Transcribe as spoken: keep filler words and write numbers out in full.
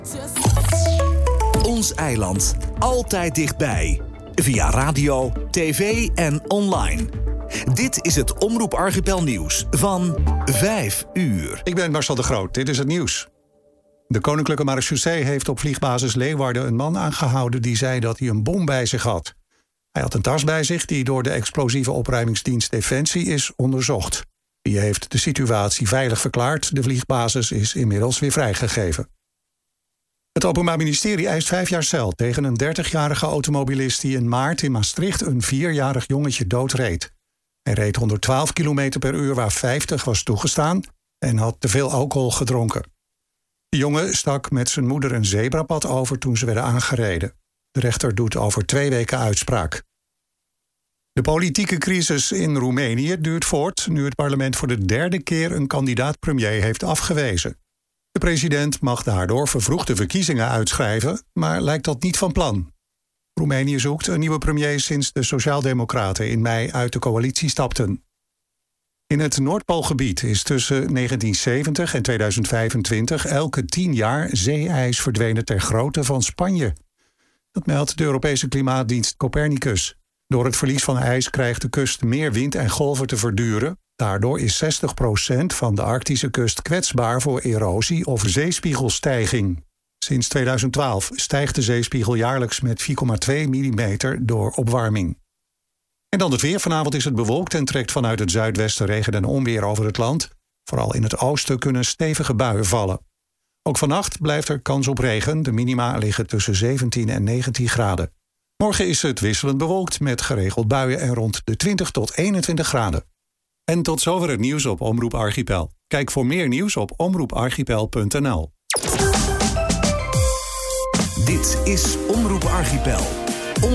Ons eiland. Altijd dichtbij. Via radio, tv en online. Dit is het Omroep Archipel nieuws van vijf uur. Ik ben Marcel de Groot. Dit is het nieuws. De Koninklijke Marechaussee heeft op vliegbasis Leeuwarden een man aangehouden die zei dat hij een bom bij zich had. Hij had een tas bij zich die door de explosieve opruimingsdienst Defensie is onderzocht. Die heeft de situatie veilig verklaard. De vliegbasis is inmiddels weer vrijgegeven. Het Openbaar Ministerie eist vijf jaar cel tegen een dertigjarige automobilist die in maart in Maastricht een vierjarig jongetje doodreed. Hij reed honderdtwaalf kilometer per uur waar vijftig was toegestaan en had te veel alcohol gedronken. De jongen stak met zijn moeder een zebrapad over toen ze werden aangereden. De rechter doet over twee weken uitspraak. De politieke crisis in Roemenië duurt voort nu het parlement voor de derde keer een kandidaat-premier heeft afgewezen. De president mag daardoor vervroegde verkiezingen uitschrijven, maar lijkt dat niet van plan. Roemenië zoekt een nieuwe premier sinds de Sociaaldemocraten in mei uit de coalitie stapten. In het Noordpoolgebied is tussen negentien zeventig en tweeduizend vijfentwintig elke tien jaar zeeijs verdwenen ter grootte van Spanje. Dat meldt de Europese klimaatdienst Copernicus. Door het verlies van ijs krijgt de kust meer wind en golven te verduren. Daardoor is zestig procent van de Arctische kust kwetsbaar voor erosie of zeespiegelstijging. Sinds tweeduizend twaalf stijgt de zeespiegel jaarlijks met vier komma twee millimeter door opwarming. En dan het weer. Vanavond is het bewolkt en trekt vanuit het zuidwesten regen en onweer over het land. Vooral in het oosten kunnen stevige buien vallen. Ook vannacht blijft er kans op regen. De minima liggen tussen zeventien en negentien graden. Morgen is het wisselend bewolkt met geregeld buien en rond de twintig tot eenentwintig graden. En tot zover het nieuws op Omroep Archipel. Kijk voor meer nieuws op omroep archipel punt n l. Dit is Omroep Archipel.